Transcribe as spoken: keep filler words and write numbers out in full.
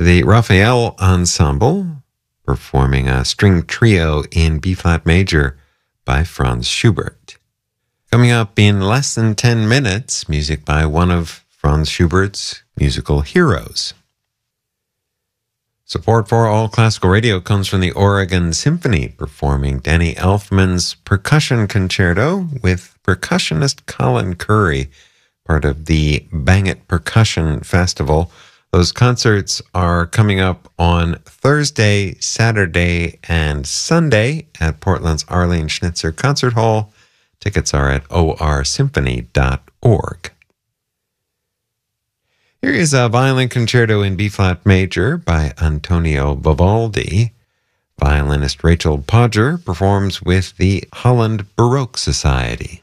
The Raphael Ensemble performing a string trio in B-flat major by Franz Schubert. Coming up in less than ten minutes, music by one of Franz Schubert's musical heroes. Support for All Classical Radio comes from the Oregon Symphony, performing Danny Elfman's Percussion Concerto with percussionist Colin Curry, part of the Bang It Percussion Festival. Those concerts are coming up on Thursday, Saturday, and Sunday at Portland's Arlene Schnitzer Concert Hall. Tickets are at o r symphony dot org. Here is a violin concerto in B-flat major by Antonio Vivaldi. Violinist Rachel Podger performs with the Holland Baroque Society.